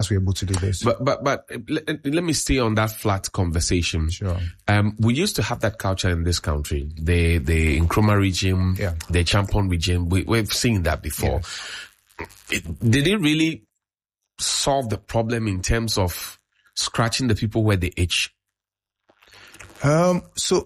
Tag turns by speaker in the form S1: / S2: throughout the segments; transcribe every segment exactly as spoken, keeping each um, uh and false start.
S1: once we're able to do this.
S2: But but but let, let me stay on that flat conversation.
S1: Sure.
S2: Um, we used to have that culture in this country. The the Nkrumah regime,
S1: yeah.
S2: the Champon regime. We, we've seen that before. Yeah. It, did it really solve the problem in terms of scratching the people where they itch?
S1: Um. So,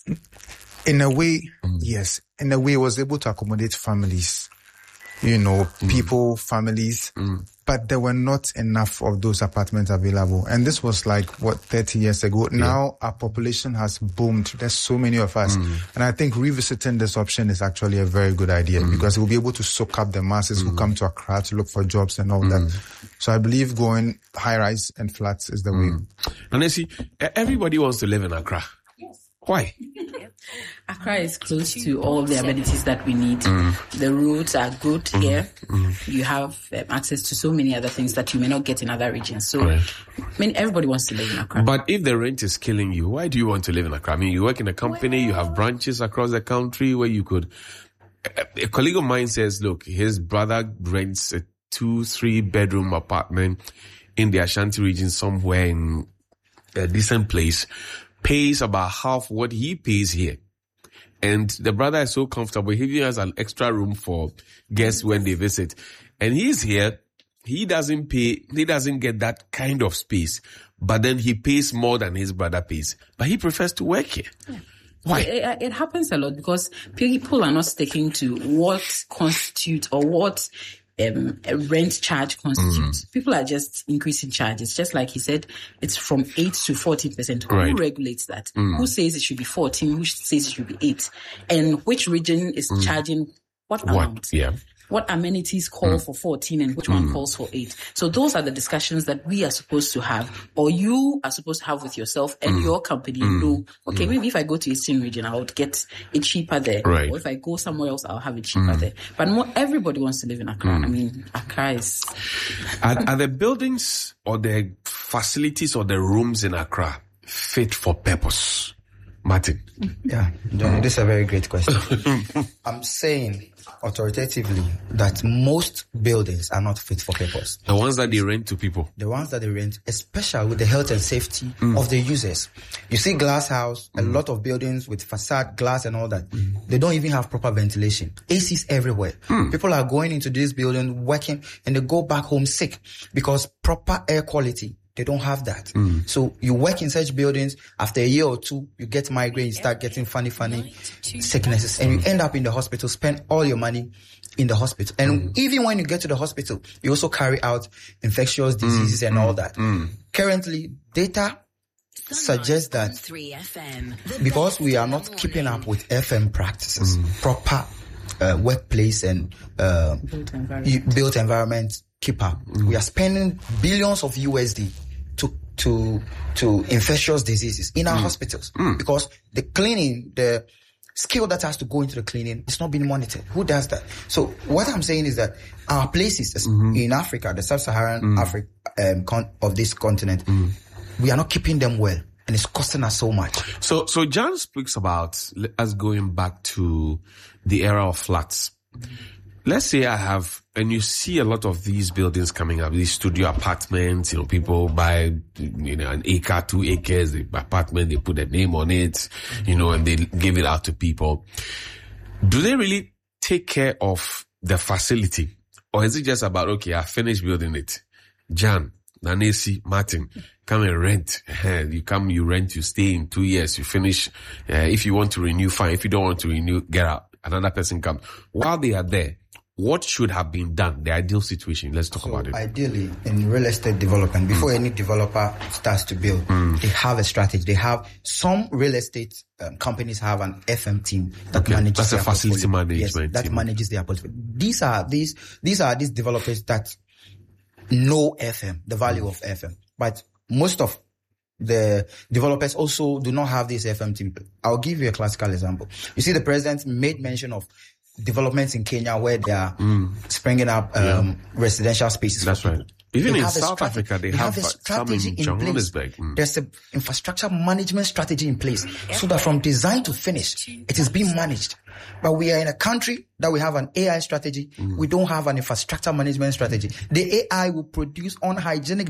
S1: in a way, mm. yes. In a way, it was able to accommodate families. You know, mm. people, families, mm. but there were not enough of those apartments available. And this was like, what, thirty years ago. Yeah. Now our population has boomed. There's so many of us. Mm. And I think revisiting this option is actually a very good idea mm. because it will be able to soak up the masses mm. who come to Accra to look for jobs and all mm. that. So I believe going high rise and flats is the mm. way.
S2: And I see, everybody wants to live in Accra.
S3: Yes.
S2: Why?
S3: Accra is close to all the amenities that we need. Mm. The roads are good mm. here. Mm. You have um, access to so many other things that you may not get in other regions. So, right. I mean, everybody wants to live in Accra.
S2: But if the rent is killing you, why do you want to live in Accra? I mean, you work in a company, well, you have branches across the country where you could... A, a colleague of mine says, look, his brother rents a two, three bedroom apartment in the Ashanti region somewhere in a decent place, pays about half what he pays here. And the brother is so comfortable. He has an extra room for guests when they visit. And he's here. He doesn't pay, he doesn't get that kind of space. But then he pays more than his brother pays. But he prefers to work here. Yeah. Why?
S3: It, it happens a lot because people are not sticking to what constitutes or what Um, a rent charge constitutes. Mm. People are just increasing charges. Just like he said, it's from eight to fourteen percent. Who right. regulates that? Mm. Who says it should be fourteen? Who says it should be eight? And which region is mm. charging what amount?
S2: What? Yeah.
S3: What amenities call mm. for fourteen and which mm. one calls for eight? So those are the discussions that we are supposed to have, or you are supposed to have with yourself and mm. your company. Mm. Know, okay, mm. maybe if I go to Eastern region, I would get it cheaper there.
S2: Right.
S3: Or if I go somewhere else, I'll have it cheaper mm. there. But more, everybody wants to live in Accra. Mm. I mean, Accra is...
S2: Are, are the buildings or the facilities or the rooms in Accra fit for purpose? Martin.
S4: Yeah, Johnny, this is a very great question. I'm saying authoritatively that most buildings are not fit for purpose.
S2: The ones that they rent to people.
S4: The ones that they rent, especially with the health and safety mm. of the users. You see Glass House, mm. a lot of buildings with facade, glass and all that. Mm. They don't even have proper ventilation. A Cs everywhere. Mm. People are going into this building, working, and they go back home sick because proper air quality, they don't have that. Mm. So you work in such buildings, after a year or two, you get migraine, you start getting funny, funny sicknesses, and you end up in the hospital, spend all your money in the hospital. And mm. even when you get to the hospital, you also carry out infectious diseases mm. and all that. Mm. Currently, data suggests that because we are not keeping up with F M practices, mm. proper uh, workplace and uh, built environment, built environment keep up. Mm. We are spending billions of U S D to to to infectious diseases in our mm. hospitals mm. because the cleaning, the skill that has to go into the cleaning is not being monitored. Who does that? So what I'm saying is that our places mm-hmm. in Africa, the sub-Saharan mm. Africa um, con- of this continent, mm. we are not keeping them well, and it's costing us so much.
S2: So so John speaks about us going back to the era of flats. Mm-hmm. Let's say I have, and you see a lot of these buildings coming up, these studio apartments, you know, people buy, you know, an acre, two acres, the apartment, they put a name on it, you know, and they give it out to people. Do they really take care of the facility? Or is it just about, okay, I finished building it. Jan, Nanesi, Martin, come and rent. You come, you rent, you stay in two years, you finish. Uh, if you want to renew, fine. If you don't want to renew, get out. Another person comes. While they are there, what should have been done? The ideal situation. Let's talk
S4: so
S2: about it.
S4: Ideally, in real estate development, before mm. any developer starts to build, mm. they have a strategy. They have some real estate um, companies have an F M team that
S2: okay.
S4: manages.
S2: That's
S4: their
S2: a facility
S4: portfolio.
S2: management
S4: yes, that
S2: team.
S4: manages their portfolio. These are these these are these developers that know F M, the value mm. of F M, but most of the developers also do not have this F M team. I'll give you a classical example. You see, the president made mention of developments in Kenya where they are mm. springing up um, yeah. residential spaces.
S2: That's right. Even
S4: they
S2: in South Africa, they, they have, have a strategy in Johannesburg.
S4: Mm. There's an infrastructure management strategy in place so that from design to finish, it is being managed. But we are in a country that we have an A I strategy. Mm. We don't have an infrastructure management strategy. The A I will produce unhygienic